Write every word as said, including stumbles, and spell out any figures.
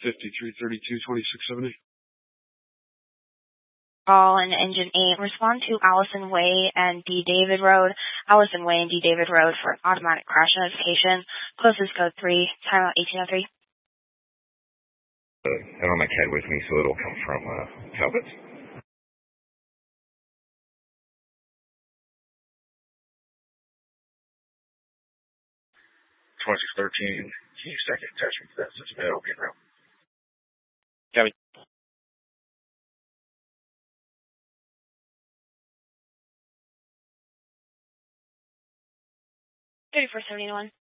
fifty-three thirty-two twenty-six seventy. All in Engine eight, respond to Allison Way and D. David Road. Allison Way and D. David Road for automatic crash notification. Closest code three, timeout eighteen oh three. Uh, I don't have my C A D with me, so it'll come from uh, Talbot. twenty-six thirteen, can you second attachment to that system? That'll be around. Copy. thirty-four seventy-one.